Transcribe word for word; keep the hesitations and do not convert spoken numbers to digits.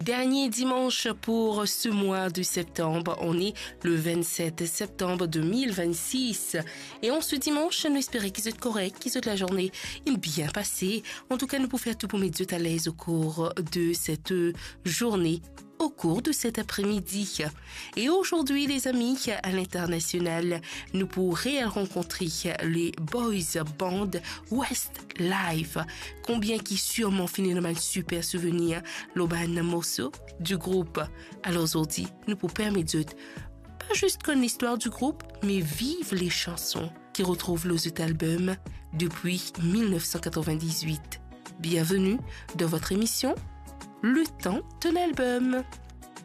Dernier dimanche pour ce mois de septembre, on est le vingt-sept septembre deux mille vingt-six. Et en ce dimanche, nous espérons qu'ils soient corrects, qu'ils soient la journée bien passée. En tout cas, nous pouvons faire tout pour mettre à l'aise au cours de cette journée, au cours de cet après-midi. Et aujourd'hui, les amis, à l'international, nous pourrions rencontrer les boys band Westlife. Combien qui sûrement finit de mal super souvenir l'auban morceau du groupe. Alors aujourd'hui, nous pouvons permettre de pas juste connaître l'histoire du groupe, mais vivre les chansons qui retrouvent le cet album depuis mille neuf cent quatre-vingt-dix-huit. Bienvenue dans votre émission Le temps de l'album.